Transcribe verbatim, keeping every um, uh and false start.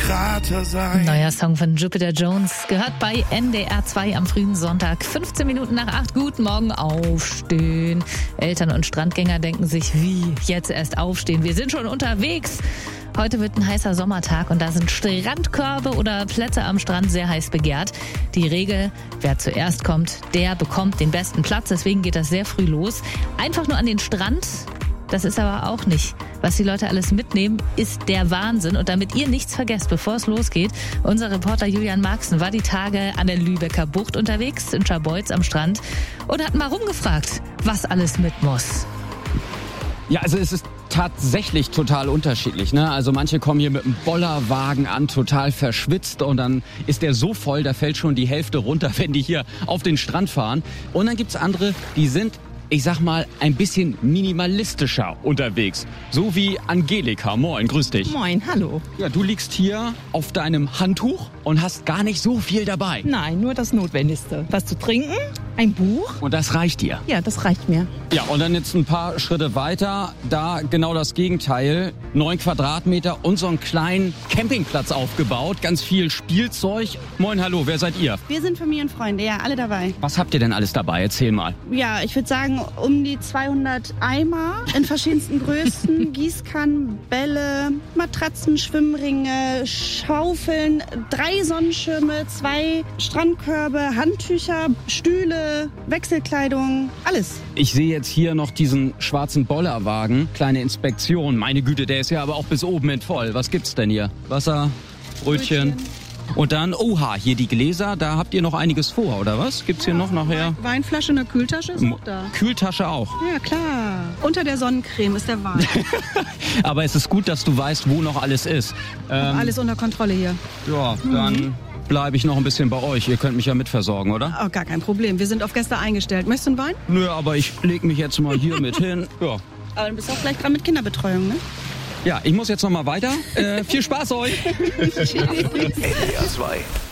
Krater sein. Neuer Song von Jupiter Jones gehört bei N D R zwei am frühen Sonntag. fünfzehn Minuten nach acht. Guten Morgen, aufstehen. Eltern und Strandgänger denken sich, wie, jetzt erst aufstehen? Wir sind schon unterwegs. Heute wird ein heißer Sommertag und da sind Strandkörbe oder Plätze am Strand sehr heiß begehrt. Die Regel, wer zuerst kommt, der bekommt den besten Platz. Deswegen geht das sehr früh los. Einfach nur an den Strand, das ist aber auch nicht. Was die Leute alles mitnehmen, ist der Wahnsinn. Und damit ihr nichts vergesst, bevor es losgeht, unser Reporter Julian Marxen war die Tage an der Lübecker Bucht unterwegs, in Scharbeutz am Strand, und hat mal rumgefragt, was alles mit muss. Ja, also es ist tatsächlich total unterschiedlich, ne? Also manche kommen hier mit einem Bollerwagen an, total verschwitzt, und dann ist der so voll, da fällt schon die Hälfte runter, wenn die hier auf den Strand fahren. Und dann gibt's andere, die sind, ich sag mal, ein bisschen minimalistischer unterwegs. So wie Angelika. Moin, grüß dich. Moin, hallo. Ja, du liegst hier auf deinem Handtuch und hast gar nicht so viel dabei. Nein, nur das Notwendigste. Was zu trinken, ein Buch. Und das reicht dir? Ja, das reicht mir. Ja, und dann jetzt ein paar Schritte weiter, da genau das Gegenteil. Neun Quadratmeter und so einen kleinen Campingplatz aufgebaut. Ganz viel Spielzeug. Moin, hallo, wer seid ihr? Wir sind Familie und Freunde, ja, alle dabei. Was habt ihr denn alles dabei? Erzähl mal. Ja, ich würde sagen, um die zweihundert Eimer in verschiedensten Größen, Gießkannen, Bälle, Matratzen, Schwimmringe, Schaufeln, drei Sonnenschirme, zwei Strandkörbe, Handtücher, Stühle, Wechselkleidung, alles. Ich sehe jetzt hier noch diesen schwarzen Bollerwagen. Kleine Inspektion. Meine Güte, der ist ja aber auch bis oben hin voll. Was gibt's denn hier? Wasser, Brötchen. Brötchen. Und dann, oha, hier die Gläser, da habt ihr noch einiges vor, oder was? Gibt's ja, hier noch nachher? Weinflasche, eine Kühltasche ist auch da. Kühltasche auch? Ja, klar. Unter der Sonnencreme ist der Wein. Aber es ist gut, dass du weißt, wo noch alles ist. Ähm, alles unter Kontrolle hier. Ja, dann mhm. bleibe ich noch ein bisschen bei euch. Ihr könnt mich ja mitversorgen, oder? Oh, gar kein Problem. Wir sind auf Gäste eingestellt. Möchtest du einen Wein? Nö, aber ich leg mich jetzt mal hier mit hin. Ja. Aber dann bist du auch gleich dran mit Kinderbetreuung, ne? Ja, ich muss jetzt noch mal weiter. Äh, viel Spaß euch. N D R zwei